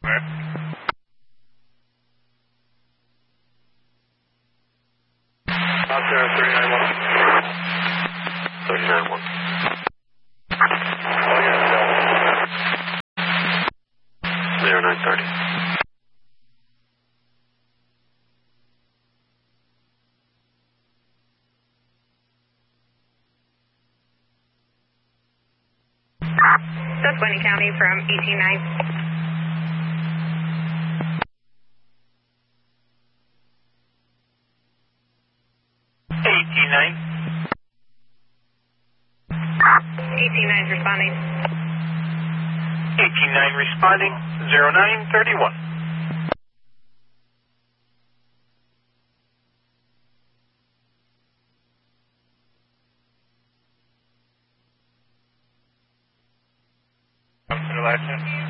Out there, 391. 391. Oh, yeah, 0930. Susquehanna County from 189. 189 is responding. 189 responding, 0931. Last name?